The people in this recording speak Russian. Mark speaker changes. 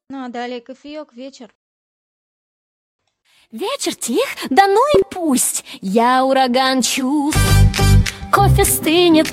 Speaker 1: Ну а далее кофеек, вечер.
Speaker 2: Вечер тих, да ну и пусть. Я ураган чувств. Кофе стынет,